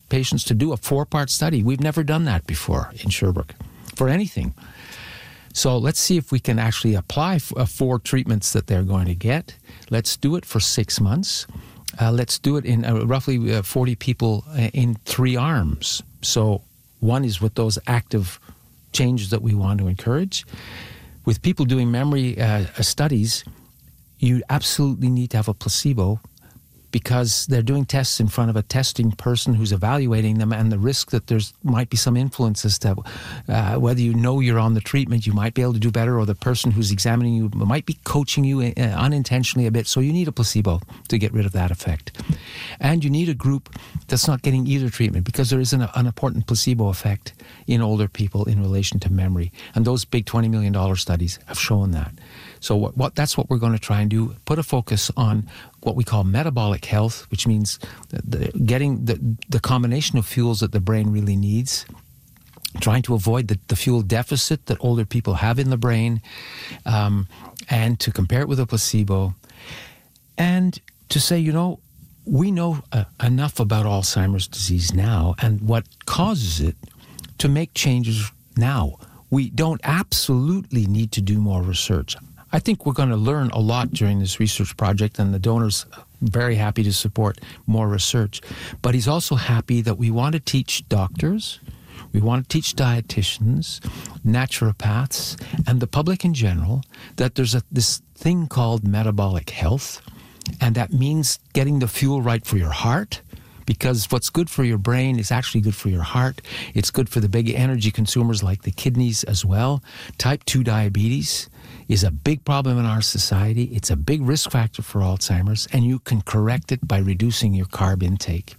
patients to do a 4-part study. We've never done that before in Sherbrooke for anything. So let's see if we can actually apply 4 treatments that they're going to get. Let's do it for 6 months. Let's do it in roughly 40 people in 3 arms. So one is with those active changes that we want to encourage. With people doing memory studies, you absolutely need to have a placebo because they're doing tests in front of a testing person who's evaluating them, and the risk that there's might be some influence as to whether you know you're on the treatment, you might be able to do better, or the person who's examining you might be coaching you unintentionally a bit. So you need a placebo to get rid of that effect. And you need a group that's not getting either treatment, because there is an important placebo effect in older people in relation to memory. And those big $20 million studies have shown that. So that's what we're going to try and do, put a focus on what we call metabolic health, which means getting the combination of fuels that the brain really needs, trying to avoid the fuel deficit that older people have in the brain, and to compare it with a placebo, and to say, we know enough about Alzheimer's disease now and what causes it to make changes now. We don't absolutely need to do more research. I think we're going to learn a lot during this research project, and the donor's very happy to support more research. But he's also happy that we want to teach doctors, we want to teach dietitians, naturopaths, and the public in general that there's this thing called metabolic health, and that means getting the fuel right for your heart, because what's good for your brain is actually good for your heart. It's good for the big energy consumers like the kidneys as well. Type 2 diabetes is a big problem in our society. It's a big risk factor for Alzheimer's, and you can correct it by reducing your carb intake.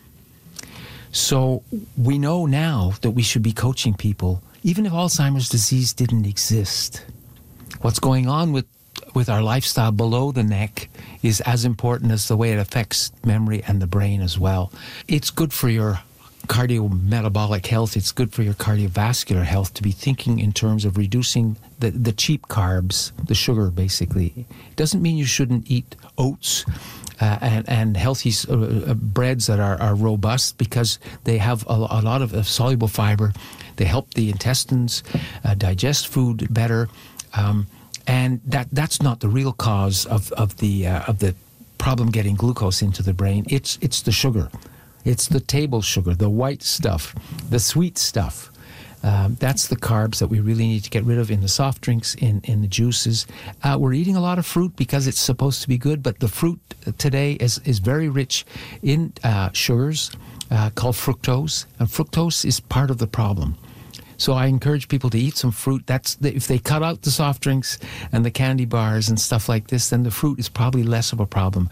So we know now that we should be coaching people, even if Alzheimer's disease didn't exist. What's going on with our lifestyle below the neck is as important as the way it affects memory and the brain as well. It's good for your cardiometabolic health. It's good for your cardiovascular health to be thinking in terms of reducing the cheap carbs, the sugar basically. It doesn't mean you shouldn't eat oats and healthy breads that are robust, because they have a lot of soluble fiber. They help the intestines digest food better. And that's not the real cause of the problem getting glucose into the brain. It's the sugar. It's the table sugar, the white stuff, the sweet stuff. That's the carbs that we really need to get rid of in the soft drinks, in the juices. We're eating a lot of fruit because it's supposed to be good, but the fruit today is very rich in sugars called fructose, and fructose is part of the problem. So I encourage people to eat some fruit. If they cut out the soft drinks and the candy bars and stuff like this, then the fruit is probably less of a problem.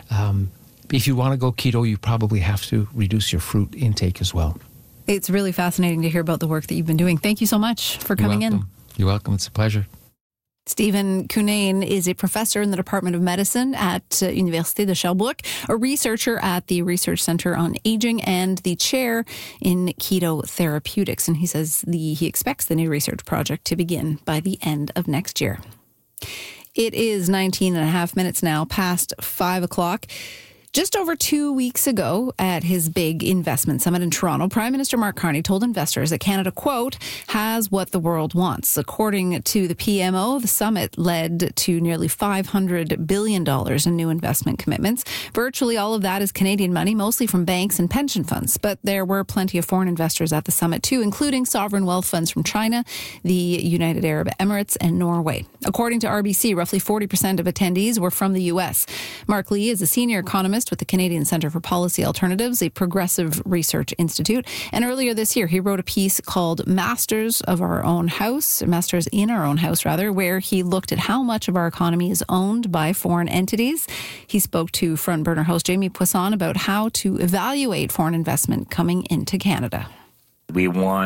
If you want to go keto, you probably have to reduce your fruit intake as well. It's really fascinating to hear about the work that you've been doing. Thank you so much for coming in. You're welcome. It's a pleasure. Stephen Cunnane is a professor in the Department of Medicine at Université de Sherbrooke, a researcher at the Research Center on Aging, and the chair in keto therapeutics. And he says he expects the new research project to begin by the end of next year. It is 19 and a half minutes now past 5 o'clock. Just over 2 weeks ago, at his big investment summit in Toronto, Prime Minister Mark Carney told investors that Canada, quote, has what the world wants. According to the PMO, the summit led to nearly $500 billion in new investment commitments. Virtually all of that is Canadian money, mostly from banks and pension funds. But there were plenty of foreign investors at the summit too, including sovereign wealth funds from China, the United Arab Emirates, and Norway. According to RBC, roughly 40% of attendees were from the U.S. Mark Lee is a senior economist with the Canadian Centre for Policy Alternatives, a progressive research institute. And earlier this year, he wrote a piece called Masters in Our Own House, where he looked at how much of our economy is owned by foreign entities. He spoke to Front Burner host Jamie Poisson about how to evaluate foreign investment coming into Canada. We want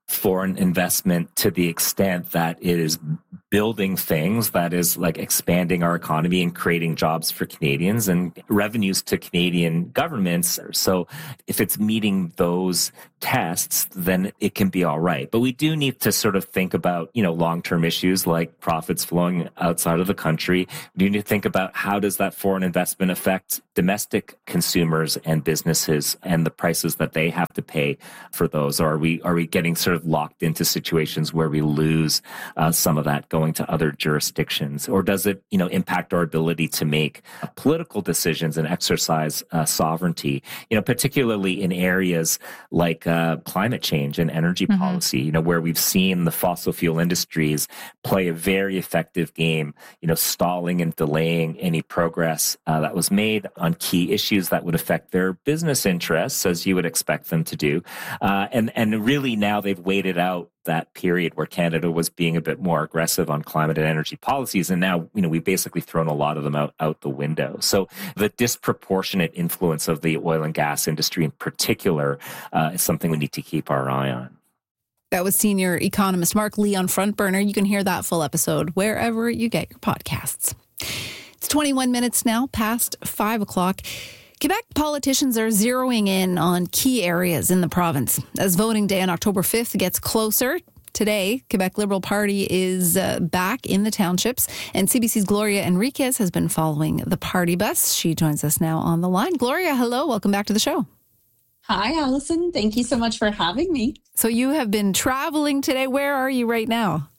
foreign investment to the extent that it is building things that is like expanding our economy and creating jobs for Canadians and revenues to Canadian governments. So if it's meeting those tests, then it can be all right. But we do need to sort of think about, long-term issues like profits flowing outside of the country. We do need to think about how does that foreign investment affect domestic consumers and businesses and the prices that they have to pay for those. Or are we getting sort of locked into situations where we lose some of that going to other jurisdictions? Or does it, impact our ability to make political decisions and exercise sovereignty, particularly in areas like climate change and energy policy, where we've seen the fossil fuel industries play a very effective game, stalling and delaying any progress that was made on key issues that would affect their business interests, as you would expect them to do. And really now they've waited out that period where Canada was being a bit more aggressive on climate and energy policies. And now, we've basically thrown a lot of them out the window. So the disproportionate influence of the oil and gas industry in particular is something we need to keep our eye on. That was senior economist Mark Lee on Front Burner. You can hear that full episode wherever you get your podcasts. It's 21 minutes now past 5 o'clock. Quebec politicians are zeroing in on key areas in the province. As voting day on October 5th gets closer, today, Quebec Liberal Party is back in the townships, and CBC's Gloria Enriquez has been following the party bus. She joins us now on the line. Gloria, hello. Welcome back to the show. Hi, Allison. Thank you so much for having me. So you have been traveling today. Where are you right now?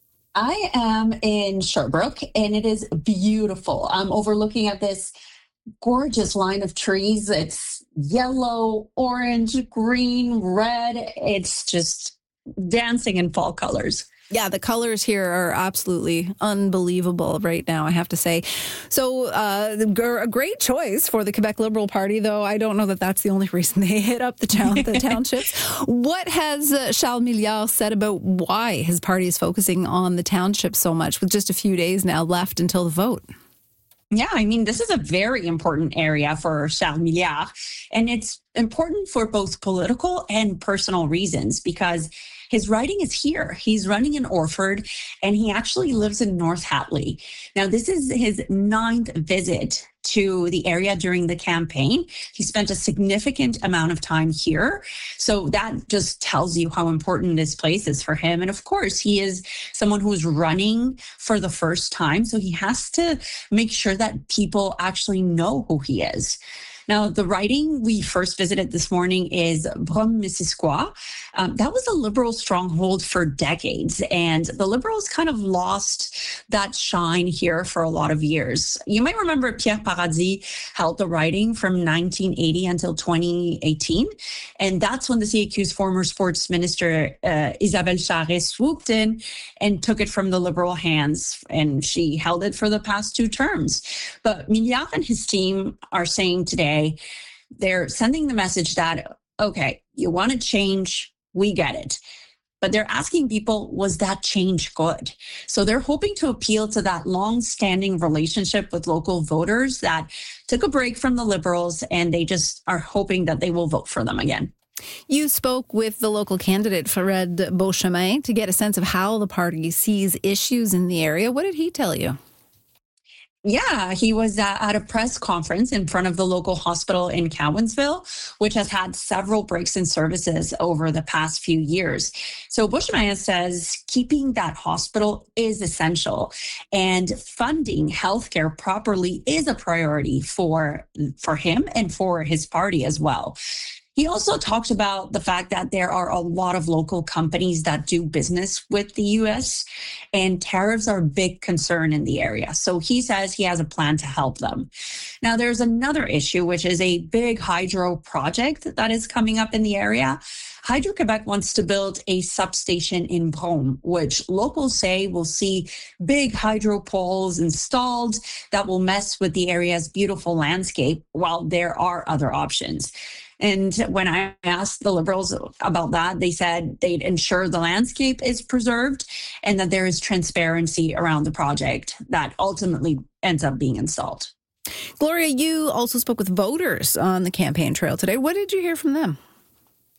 I am in Sherbrooke, and it is beautiful. I'm overlooking at this gorgeous line of trees. It's yellow, orange, green, red. It's just dancing in fall colors. Yeah, the colors here are absolutely unbelievable right now, I have to say. So a great choice for the Quebec Liberal Party, though I don't know that that's the only reason they hit up the townships. What has Charles Milliard said about why his party is focusing on the townships so much with just a few days now left until the vote? Yeah, I mean, this is a very important area for Charles Milliard, and it's important for both political and personal reasons because his riding is here. He's running in Orford, and he actually lives in North Hatley. Now, this is his 9th visit to the area during the campaign. He spent a significant amount of time here. So that just tells you how important this place is for him. And of course, he is someone who's running for the first time. So he has to make sure that people actually know who he is. Now, the riding we first visited this morning is Brome-Missisquoi. That was a Liberal stronghold for decades, and the Liberals kind of lost that shine here for a lot of years. You might remember Pierre Paradis held the riding from 1980 until 2018, and that's when the CAQ's former sports minister, Isabelle Charest, swooped in and took it from the Liberal hands, and she held it for the past 2 terms. But Milliard and his team are saying today, they're sending the message that, okay, you want to change, we get it. But they're asking people, was that change good? So they're hoping to appeal to that long-standing relationship with local voters that took a break from the Liberals, and they just are hoping that they will vote for them again. You spoke with the local candidate, Fred Beauchemin, to get a sense of how the party sees issues in the area. What did he tell you? Yeah, he was at a press conference in front of the local hospital in Cowansville, which has had several breaks in services over the past few years. So Beauchemin says keeping that hospital is essential, and funding healthcare properly is a priority for him and for his party as well. He also talked about the fact that there are a lot of local companies that do business with the U.S., and tariffs are a big concern in the area. So he says he has a plan to help them. Now, there's another issue, which is a big hydro project that is coming up in the area. Hydro-Quebec wants to build a substation in Brome, which locals say will see big hydro poles installed that will mess with the area's beautiful landscape, while there are other options. And when I asked the Liberals about that, they said they'd ensure the landscape is preserved and that there is transparency around the project that ultimately ends up being installed. Gloria, you also spoke with voters on the campaign trail today. What did you hear from them?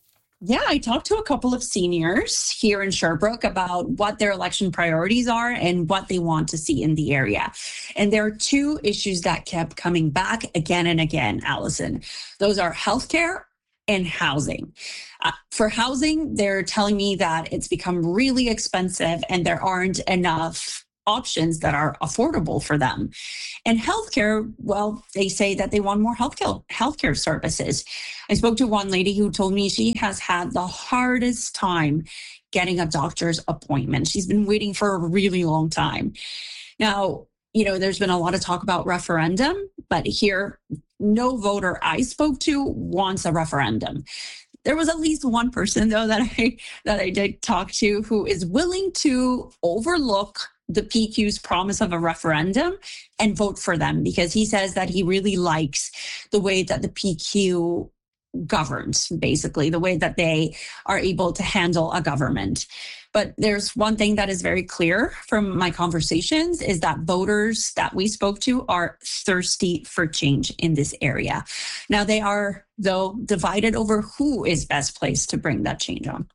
Yeah, I talked to a couple of seniors here in Sherbrooke about what their election priorities are and what they want to see in the area. And there are two issues that kept coming back again and again, Allison. Those are healthcare and housing. For housing, they're telling me that it's become really expensive and there aren't enough options that are affordable for them. And healthcare, well, they say that they want more healthcare services. I spoke to one lady who told me she has had the hardest time getting a doctor's appointment. She's been waiting for a really long time. Now, there's been a lot of talk about referendum, but here, no voter I spoke to wants a referendum. There was at least one person, though, that I did talk to who is willing to overlook the PQ's promise of a referendum and vote for them, because he says that he really likes the way that the PQ governs, basically, the way that they are able to handle a government. But there's one thing that is very clear from my conversations is that voters that we spoke to are thirsty for change in this area. Now, they are, though, divided over who is best placed to bring that change on.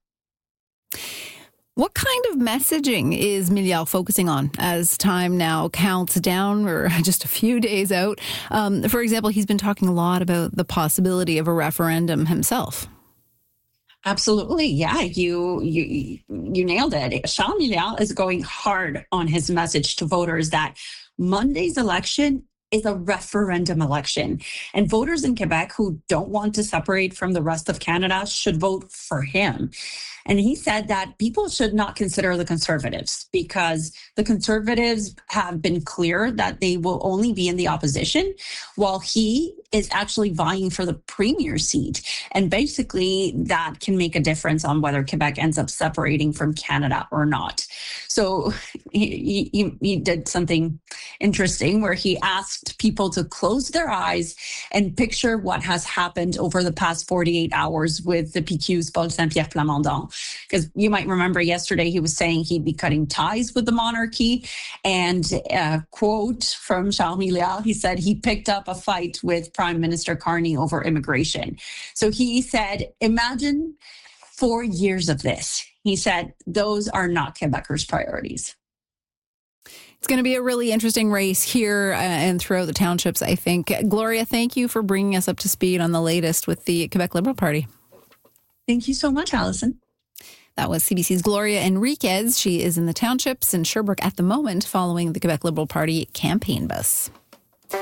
What kind of messaging is Milliard focusing on as time now counts down? We're just a few days out. For example, he's been talking a lot about the possibility of a referendum himself. Absolutely. Yeah, you nailed it. Charles Milliard is going hard on his message to voters that Monday's election is a referendum election. And voters in Quebec who don't want to separate from the rest of Canada should vote for him. And he said that people should not consider the Conservatives because the Conservatives have been clear that they will only be in the opposition while he is actually vying for the premier seat. And basically that can make a difference on whether Quebec ends up separating from Canada or not. So he did something interesting where he asked people to close their eyes and picture what has happened over the past 48 hours with the PQ's Paul Saint-Pierre Plamondon. Because you might remember yesterday he was saying he'd be cutting ties with the monarchy. And a quote from Charles Milliard, he said he picked up a fight with Prime Minister Carney over immigration. So he said, imagine 4 years of this. He said, those are not Quebecers' priorities. It's going to be a really interesting race here and throughout the townships, I think. Gloria, thank you for bringing us up to speed on the latest with the Quebec Liberal Party. Thank you so much, Allison. That was CBC's Gloria Enriquez. She is in the townships in Sherbrooke at the moment following the Quebec Liberal Party campaign bus.